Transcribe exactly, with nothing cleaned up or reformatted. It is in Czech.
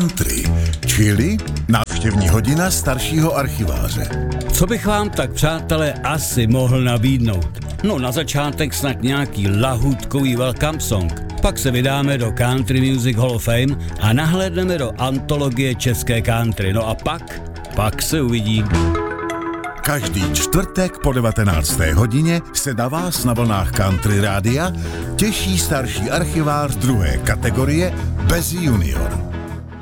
country, čili návštěvní hodina staršího archiváře. Co bych vám tak, přátelé, asi mohl nabídnout? No na začátek snad nějaký lahůdkový welcome song. Pak se vydáme do Country Music Hall of Fame a nahlédneme do antologie české country. No a pak, pak se uvidí. Každý čtvrtek po devatenácté hodině se na vás na vlnách Country Rádia těší starší archivář druhé kategorie Bez junior.